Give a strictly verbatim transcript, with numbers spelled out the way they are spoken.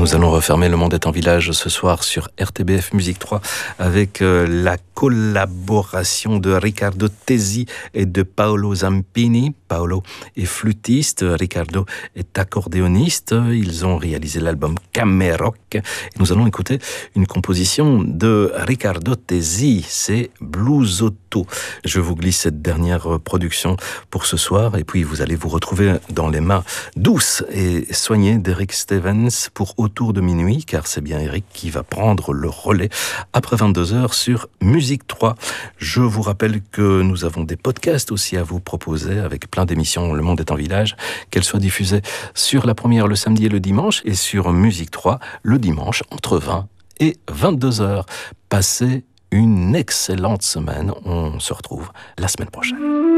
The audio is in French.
Nous allons refermer Le Monde est en village ce soir sur R T B F Musique trois avec euh, la collaboration de Riccardo Tesi et de Paolo Zampini. Paolo est flûtiste, Riccardo est accordéoniste. Ils ont réalisé l'album Camerock. Nous allons écouter une composition de Riccardo Tesi, c'est Bluesotto. Je vous glisse cette dernière production pour ce soir et puis vous allez vous retrouver dans les mains douces et soignées d'Eric Stevens pour Autour de minuit, car c'est bien Eric qui va prendre le relais après vingt-deux heures sur Musique trois. Je vous rappelle que nous avons des podcasts aussi à vous proposer avec plein d'émissions Le Monde est en village, qu'elles soient diffusées sur la première le samedi et le dimanche et sur Musique trois le dimanche entre vingt et vingt-deux heures. Passez une excellente semaine. On se retrouve la semaine prochaine.